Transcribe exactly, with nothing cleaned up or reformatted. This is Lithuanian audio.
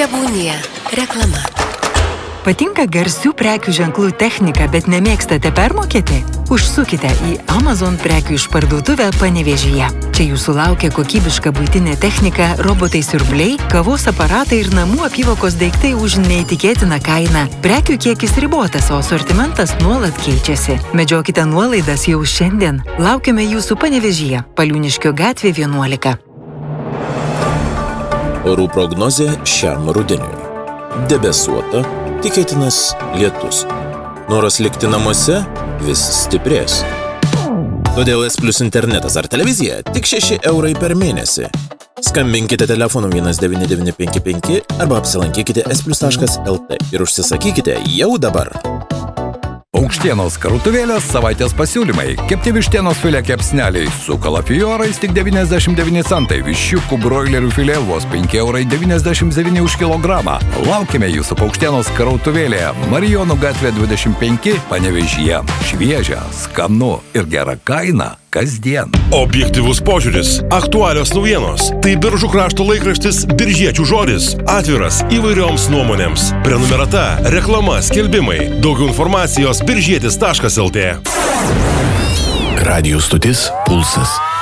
Tebūnie reklama. Patinka garsių prekių ženklų technika, bet nemėgstate permokėti? Užsukite į Amazon prekių išparduotuvę Panevėžyje. Čia jūsų laukia kokybiška buitinė technika, robotai siurbliai, kavos aparatai ir namų apyvokos daiktai už neįtikėtiną kainą. Prekių kiekis ribotas, o asortimentas nuolat keičiasi. Medžiokite nuolaidas jau šiandien. Laukiame jūsų Panevėžyje, Paliūniškio gatvė vienuolika. Orų prognozė šiam rudeniui. Debesuota, tikėtinas lietus. Noras likti namuose vis stiprės. Todėl S Plus internetas ar televizija tik šeši eurai per mėnesį. Skambinkite telefonu vienas devyni devyni penki penki arba apsilankykite es plius taškas el tė ir užsisakykite jau dabar. Paukštienos krautuvėlės savaitės pasiūlymai. Kepti vištienos filė kepsneliai su kalafiorais tik devyniasdešimt devyni centai. Viščiukų broilerių filė vos penki eurai devyniasdešimt devyni už kilogramą. Laukime jūsų Paukštienos krautuvėlėje. Marijonų gatvė dvidešimt penki, Panevėžyje. Šviežia, skanu ir gera kaina kasdien. Objektyvus požiūris, aktualios naujienos. Tai Biržų krašto laikraštis Biržiečių žodis. Atviras įvairioms nuomonėms. Prenumerata, reklama, skelbimai. Daugiau informacijos biržietis taškas el tė. Radijo stotis Pulsas.